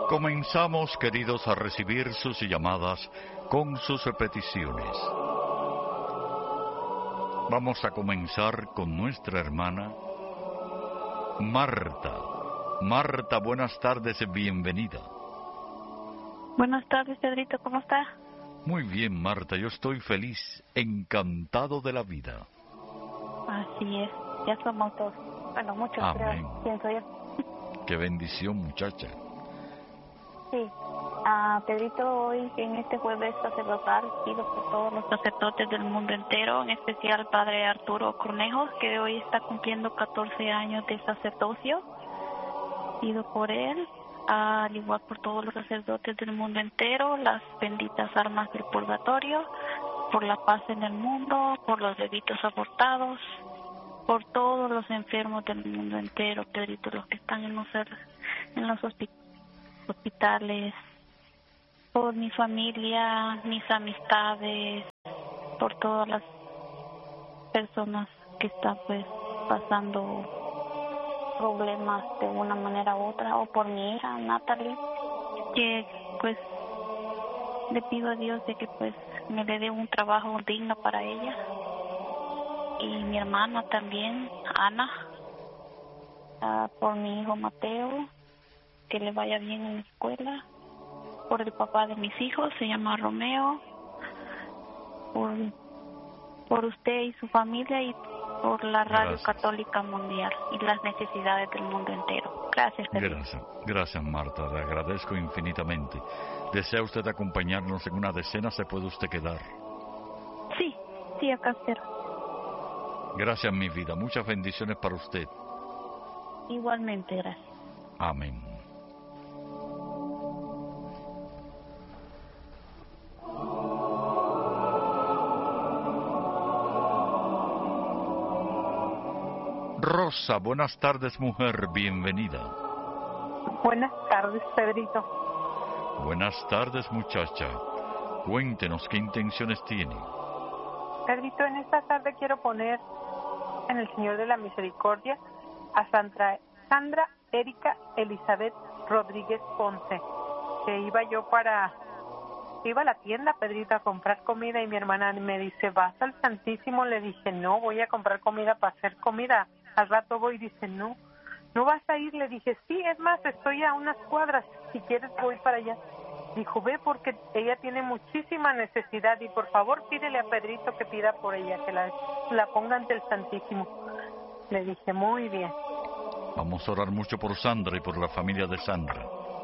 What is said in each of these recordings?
Comenzamos, queridos, a recibir sus llamadas con sus peticiones. Vamos a comenzar con nuestra hermana Marta. Marta, buenas tardes, bienvenida. Buenas tardes, Pedrito, ¿cómo está? Muy bien, Marta, yo estoy feliz, encantado de la vida. Así es, ya somos dos. Bueno, muchos, amén. Creo, pienso yo. Qué bendición, muchacha. Sí, Pedrito, hoy en este jueves sacerdotal pido por todos los sacerdotes del mundo entero, en especial Padre Arturo Cornejo, que hoy está cumpliendo 14 años de sacerdocio. Pido por él, al igual por todos los sacerdotes del mundo entero, las benditas almas del purgatorio, por la paz en el mundo, por los bebitos abortados, por todos los enfermos del mundo entero, Pedrito, los que están en los hospitales, por mi familia, mis amistades, por todas las personas que están pues pasando problemas de una manera u otra, o por mi hija Natalie, que pues le pido a Dios de que pues me le dé un trabajo digno para ella, y mi hermana también, Ana, por mi hijo Mateo, que le vaya bien en la escuela, por el papá de mis hijos, se llama Romeo, por usted y su familia, y por la Radio Católica Mundial y las necesidades del mundo entero. Gracias, Pedro. Gracias, Marta, le agradezco infinitamente. ¿Desea usted acompañarnos en una decena? ¿Se puede usted quedar? Sí, acá espero. Gracias, mi vida. Muchas bendiciones para usted. Igualmente, gracias. Amén. Rosa, buenas tardes, mujer, bienvenida. Buenas tardes, Pedrito. Buenas tardes, muchacha. Cuéntenos qué intenciones tiene. Pedrito, en esta tarde quiero poner en el Señor de la Misericordia a Sandra Erika Elizabeth Rodríguez Ponce, que iba a la tienda, Pedrito, a comprar comida, y mi hermana me dice, ¿vas al Santísimo? Le dije, no, voy a comprar comida para hacer comida. Al rato voy, dice, no vas a ir. Le dije, sí, es más, estoy a unas cuadras, si quieres voy para allá. Dijo, ve, porque ella tiene muchísima necesidad, y por favor pídele a Pedrito que pida por ella, que la ponga ante el Santísimo. Le dije, muy bien. Vamos a orar mucho por Sandra y por la familia de Sandra.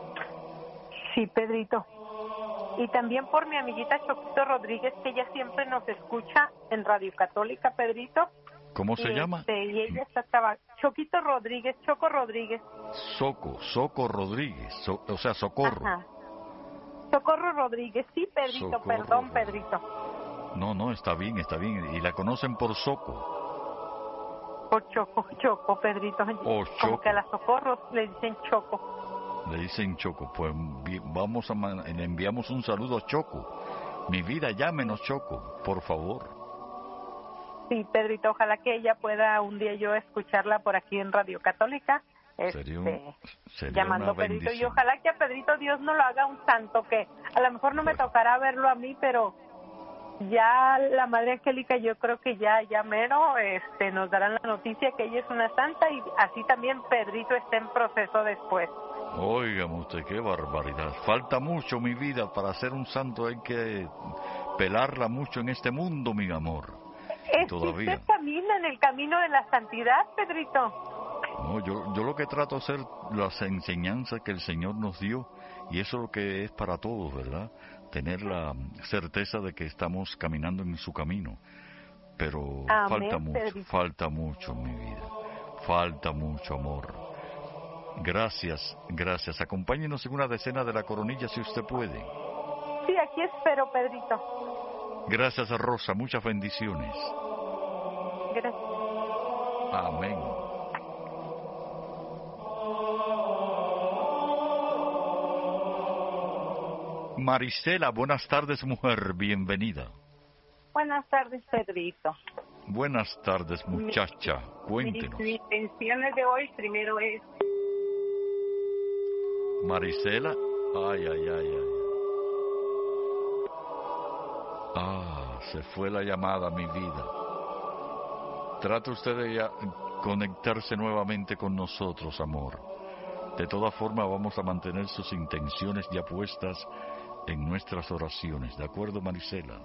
Sí, Pedrito. Y también por mi amiguita Choquito Rodríguez, que ella siempre nos escucha en Radio Católica, Pedrito. ¿Cómo se llama? Y ella está trabajando. Choquito Rodríguez, Choco Rodríguez. Soco Rodríguez, o sea, Socorro. Ajá. Socorro Rodríguez, sí, Pedrito, Socorro perdón, Rodríguez. Pedrito. No, está bien. Y la conocen por Soco. Por Choco, Pedrito. O Como Choco. que a la Socorro le dicen Choco. Le dicen Choco. Pues le enviamos un saludo a Choco. Mi vida, llámenos, Choco, por favor. Sí, Pedrito, ojalá que ella pueda un día yo escucharla por aquí en Radio Católica. Sería llamando una a Pedrito, bendición. y ojalá que a Pedrito Dios no lo haga un santo, que a lo mejor no me tocará verlo a mí, pero ya la Madre Angélica, yo creo que ya mero nos darán la noticia que ella es una santa, y así también Pedrito está en proceso después. Óigame usted, qué barbaridad. Falta mucho, mi vida, para ser un santo. Hay que pelarla mucho en este mundo, mi amor. Todavía. ¿Usted camina en el camino de la santidad, Pedrito? No, yo lo que trato de hacer las enseñanzas que el Señor nos dio, y eso es lo que es para todos, ¿verdad? Tener la certeza de que estamos caminando en su camino. Pero Amén, falta mucho, mi vida. Falta mucho, amor. Gracias. Acompáñenos en una decena de la coronilla si usted puede. Sí, aquí espero, Pedrito. Gracias, Rosa. Muchas bendiciones. Gracias. Amén. Marisela, buenas tardes, mujer. Bienvenida. Buenas tardes, Pedrito. Buenas tardes, muchacha. Cuéntenos. Mis intenciones de hoy primero es... Marisela, Ay, ay, ay, ay. Ah, se fue la llamada, mi vida. Trata usted de conectarse nuevamente con nosotros, amor. De todas formas, vamos a mantener sus intenciones ya puestas en nuestras oraciones. ¿De acuerdo, Marisela?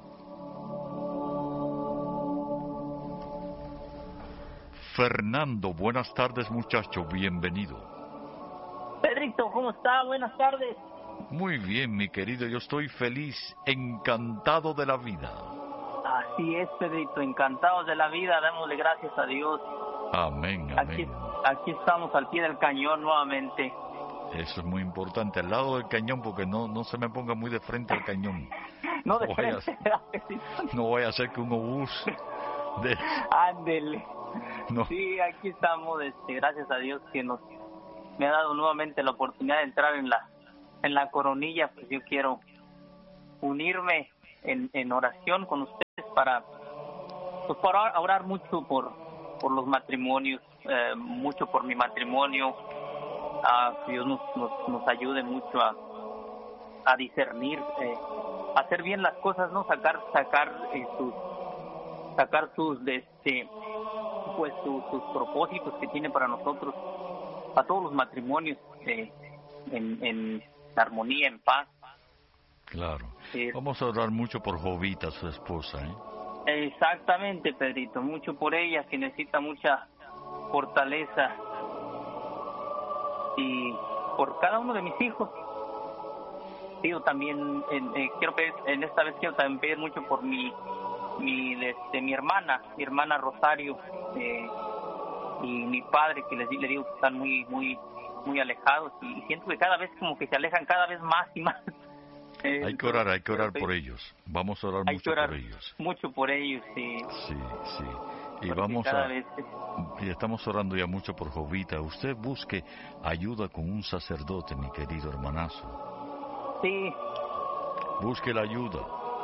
Fernando, buenas tardes, muchacho. Bienvenido. Pedrito, ¿cómo está? Buenas tardes. Muy bien, mi querido. Yo estoy feliz, encantado de la vida. Así es, Pedrito, encantados de la vida. Démosle gracias a Dios. Amén, amén. Aquí estamos al pie del cañón nuevamente. Eso es muy importante, al lado del cañón, porque no se me ponga muy de frente al cañón. No de frente. No vaya a ser que un obús Ándele. No. Sí, aquí estamos, gracias a Dios que me ha dado nuevamente la oportunidad de entrar en la coronilla. Pues yo quiero unirme en oración con ustedes para orar mucho por los matrimonios, mucho por mi matrimonio. Que Dios nos ayude mucho a discernir, hacer bien las cosas, no sacar sus sus propósitos que tiene para nosotros, a todos los matrimonios, en armonía, en paz. Claro. Vamos a orar mucho por Jovita, su esposa, ¿eh? Exactamente, Pedrito, mucho por ella, que necesita mucha fortaleza, y por cada uno de mis hijos. Pido también, quiero pedir, en esta vez quiero también pedir mucho por mi hermana Rosario, y mi padre, que le digo que están muy muy muy alejados, y siento que cada vez como que se alejan cada vez más y más. Hay que orar por ellos. Vamos a orar mucho por ellos. Mucho por ellos, sí. Sí. Y porque vamos y estamos orando ya mucho por Jovita. Usted busque ayuda con un sacerdote, mi querido hermanazo. Sí. Busque la ayuda.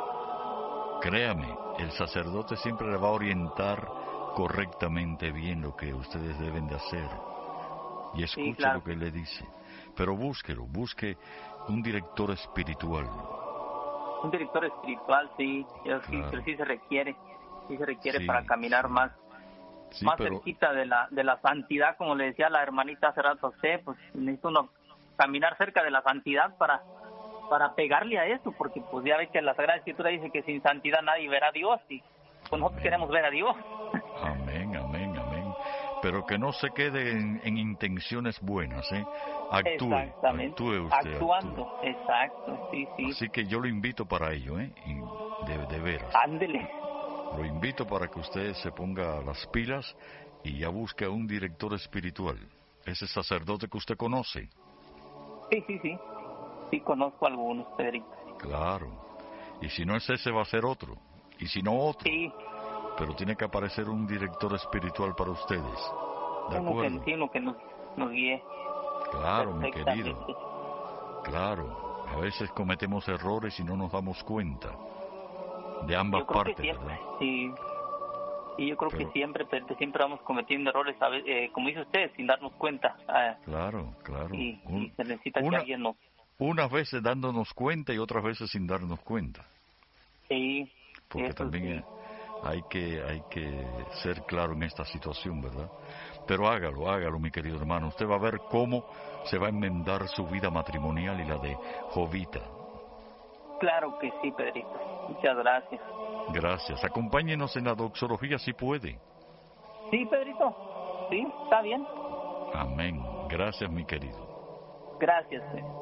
Créame, el sacerdote siempre le va a orientar correctamente bien lo que ustedes deben de hacer. Y escuche, sí, claro, lo que él le dice. Pero busque un director espiritual. Un director espiritual, sí. Claro. Sí se requiere. Sí se requiere, sí, para caminar más cerquita de la santidad, como le decía la hermanita hace rato a usted. Pues necesita uno caminar cerca de la santidad para pegarle a eso, porque pues ya ve que la Sagrada Escritura dice que sin santidad nadie verá a Dios, y pues nosotros queremos ver a Dios. Amén, amén, amén. Pero que no se quede en intenciones buenas, ¿eh? Actúe usted. Actuando, actúe. Exacto, sí. Así que yo lo invito para ello, ¿eh? Y de veras. Ándele. Lo invito para que usted se ponga las pilas y ya busque a un director espiritual. Ese sacerdote que usted conoce. Sí. Sí, conozco algunos, Pedrito. Claro. Y si no es ese, va a ser otro. Y si no, otro. Sí. Pero tiene que aparecer un director espiritual para ustedes. ¿De acuerdo? Uno que nos guíe. Claro, mi querido. Claro. A veces cometemos errores y no nos damos cuenta. De ambas partes, ¿verdad? Sí. Y yo creo que siempre vamos cometiendo errores, a veces, como dice usted, sin darnos cuenta. Claro. Y se necesita que alguien nos... Unas veces dándonos cuenta y otras veces sin darnos cuenta. Sí. Porque también sí, hay que ser claro en esta situación, ¿verdad? Pero hágalo, mi querido hermano. Usted va a ver cómo se va a enmendar su vida matrimonial y la de Jovita. Claro que sí, Pedrito. Muchas gracias. Gracias. Acompáñenos en la doxología si puede. Sí, Pedrito. Sí, está bien. Amén. Gracias, mi querido. Gracias.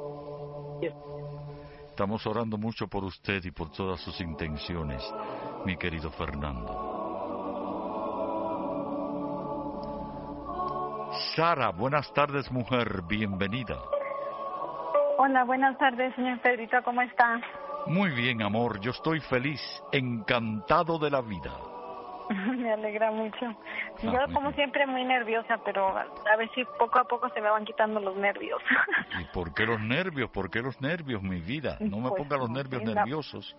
Estamos orando mucho por usted y por todas sus intenciones, mi querido Fernando. Sara, buenas tardes, mujer. Bienvenida. Hola, buenas tardes, señor Pedrito. ¿Cómo está? Muy bien, amor. Yo estoy feliz, encantado de la vida. Me alegra mucho. Yo como siempre muy nerviosa, pero a ver si poco a poco se me van quitando los nervios. ¿Y por qué los nervios? ¿Por qué los nervios, mi vida? No me ponga los nervios nerviosos.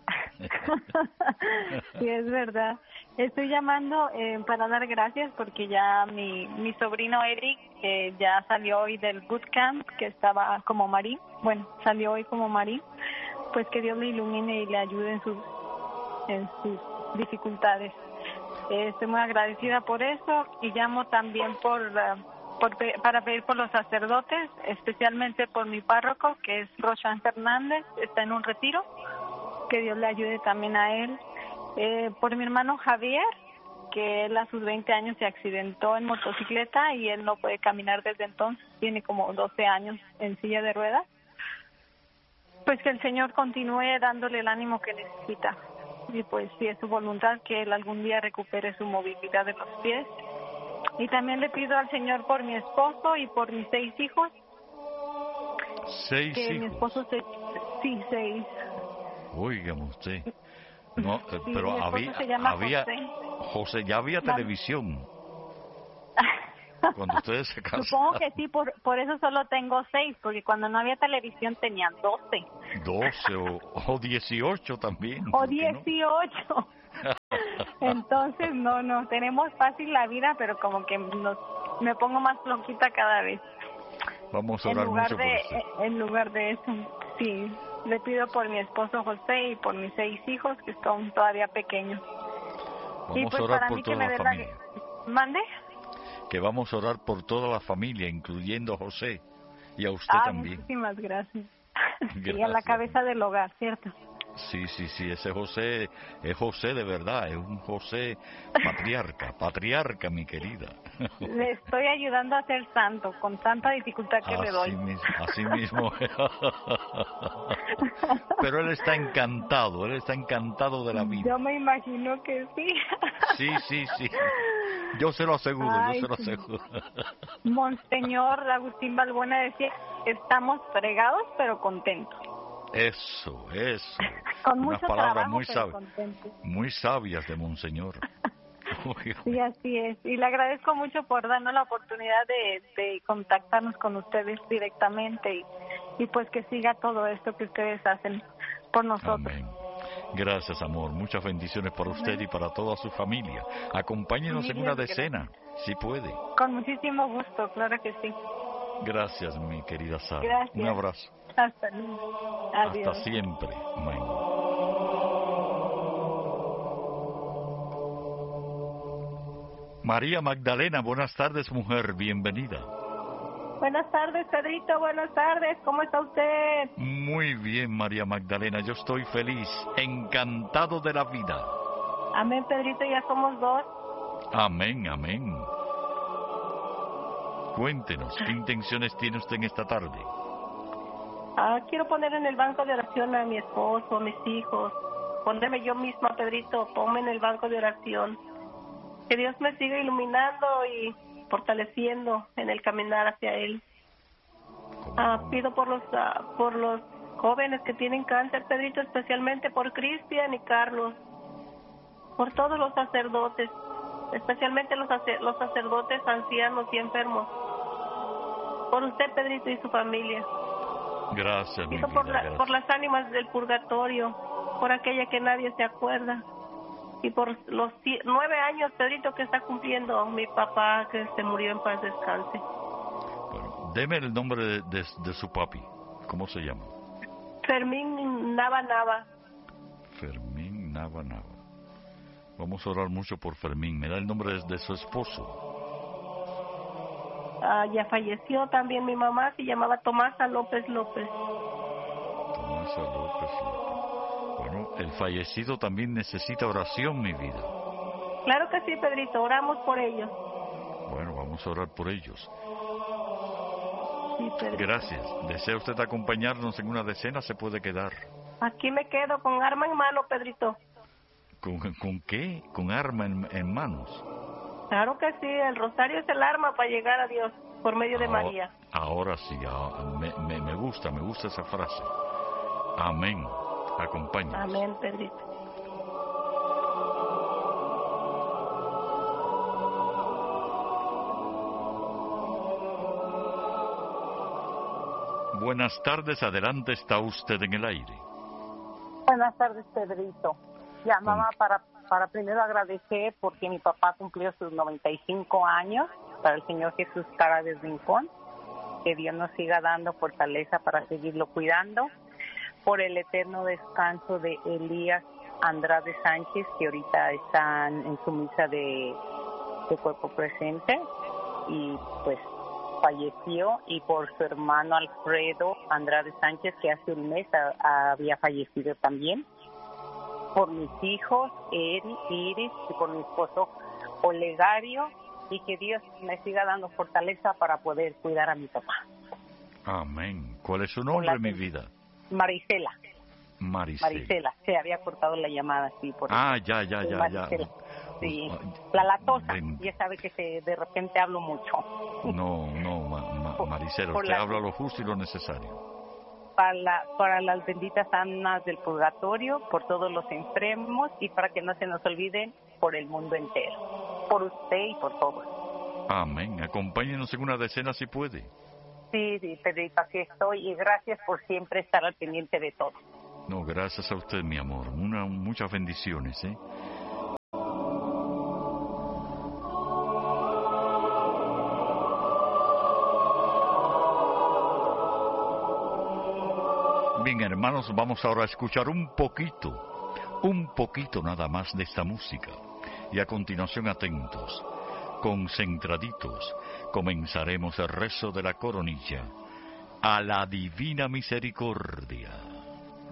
Sí, es verdad. Estoy llamando para dar gracias porque ya mi sobrino Eric ya salió hoy del bootcamp, que estaba como marín. Bueno, salió hoy como marín. Pues que Dios le ilumine y le ayude en sus dificultades. Estoy muy agradecida por eso y llamo también para pedir por los sacerdotes, especialmente por mi párroco, que es Roshan Fernández, está en un retiro, que Dios le ayude también a él. Por mi hermano Javier, que él a sus 20 años se accidentó en motocicleta y él no puede caminar desde entonces, tiene como 12 años en silla de ruedas. Pues que el Señor continúe dándole el ánimo que necesita. Y pues si es su voluntad que él algún día recupere su movilidad de los pies. Y también le pido al Señor por mi esposo y por mis 6 hijos. 6 que hijos. Mi esposo sí, 6. Óigame usted. No, Sí, pero mi esposo se llama José, ya había televisión cuando ustedes se casaron. Supongo que sí, por eso solo tengo 6, porque cuando no había televisión tenían 12. 12 o 18 también. O 18. Entonces, no, tenemos fácil la vida, pero como que me pongo más flojita cada vez. Vamos a orar mucho por usted. En lugar de eso, sí. Le pido por mi esposo José y por mis 6 hijos, que son todavía pequeños. Vamos y pues a orar para por mí que toda me la dé familia. ¿Mande? Que vamos a orar por toda la familia, incluyendo a José y a usted también. Muchísimas gracias. Gracias. Y a la cabeza del hogar, ¿cierto? Sí, ese José es José de verdad, es un José patriarca, mi querida. Le estoy ayudando a ser santo, con tanta dificultad que le doy. Así mismo. Pero él está encantado de la vida. Yo me imagino que sí. Sí. Yo se lo aseguro, Ay, yo se lo aseguro. Monseñor Agustín Balbuena decía, estamos fregados pero contentos. Eso. Con Unas mucho palabras trabajo, muy sabias de Monseñor. Sí, así es. Y le agradezco mucho por darnos la oportunidad de contactarnos con ustedes directamente y pues que siga todo esto que ustedes hacen por nosotros. Amén. Gracias, amor. Muchas bendiciones para usted y para toda su familia. Acompáñenos en una decena, si puede. Con muchísimo gusto, claro que sí. Gracias, mi querida Sara. Gracias. Un abrazo. Hasta luego. Adiós. Hasta siempre. Amén. María Magdalena, buenas tardes, mujer. Bienvenida. Buenas tardes, Pedrito. Buenas tardes. ¿Cómo está usted? Muy bien, María Magdalena. Yo estoy feliz, encantado de la vida. Amén, Pedrito. Ya somos 2. Amén. Cuéntenos, ¿qué intenciones tiene usted en esta tarde? Quiero poner en el banco de oración a mi esposo, a mis hijos. Ponerme yo misma, Pedrito. Ponme en el banco de oración. Que Dios me siga iluminando y fortaleciendo en el caminar hacia Él. Pido por los jóvenes que tienen cáncer, Pedrito, especialmente por Cristian y Carlos, por todos los sacerdotes, especialmente los sacerdotes ancianos y enfermos, por usted, Pedrito, y su familia. Gracias, mi Pido vida, gracias. Por las ánimas del purgatorio, por aquella que nadie se acuerda, y por los 9 años, Pedrito, que está cumpliendo mi papá, que se murió, en paz descanse. Bueno, deme el nombre de su papi. ¿Cómo se llama? Fermín Nava. Fermín Nava. Vamos a orar mucho por Fermín. ¿Me da el nombre de su esposo? Ya falleció también mi mamá, se llamaba Tomasa López. Tomasa López. Bueno, el fallecido también necesita oración, mi vida. Claro que sí, Pedrito, oramos por ellos. Bueno, vamos a orar por ellos. Sí, Pedrito. Gracias. ¿Desea usted acompañarnos en una decena? Se puede quedar. Aquí me quedo con arma en mano, Pedrito. ¿Con qué? ¿Con arma en manos? Claro que sí, el rosario es el arma para llegar a Dios por medio de María. Ahora sí, me gusta esa frase. Amén. Acompáñanos. Amén, Pedrito. Buenas tardes, adelante, está usted en el aire. Buenas tardes, Pedrito. Llamaba para primero agradecer porque mi papá cumplió sus 95 años, para el Señor Jesús Cara de Rincón, que Dios nos siga dando fortaleza para seguirlo cuidando, por el eterno descanso de Elías Andrade Sánchez, que ahorita están en su misa de cuerpo presente y pues falleció, y por su hermano Alfredo Andrade Sánchez, que hace un mes había fallecido también, por mis hijos Eri, Iris, y por mi esposo Olegario, y que Dios me siga dando fortaleza para poder cuidar a mi papá. Amén. ¿Cuál es su nombre, mi vida? Marisela. Marisela. Se había cortado la llamada, sí. Por ya. Sí, la latosa, ya sabe que de repente hablo mucho. No, Marisela, usted habla lo justo y lo necesario. Para las benditas almas del purgatorio, por todos los enfermos, y para que no se nos olviden por el mundo entero, por usted y por todos. Amén. Acompáñenos en una decena si puede. Sí, Pedrito, aquí estoy, y gracias por siempre estar al pendiente de todo. No, gracias a usted, mi amor. Muchas bendiciones, ¿eh? Bien, hermanos, vamos ahora a escuchar un poquito nada más de esta música. Y a continuación, atentos, concentraditos, comenzaremos el rezo de la coronilla a la Divina Misericordia.